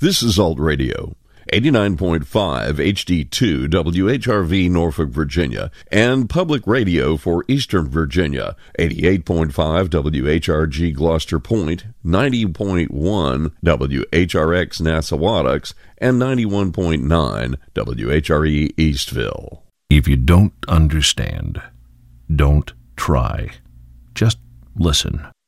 This is Alt Radio, 89.5 HD2 WHRV Norfolk, Virginia, and Public Radio for Eastern Virginia, 88.5 WHRG Gloucester Point, 90.1 WHRX Nassawadox, and 91.9 WHRE Eastville. If you don't understand, don't try. Just listen.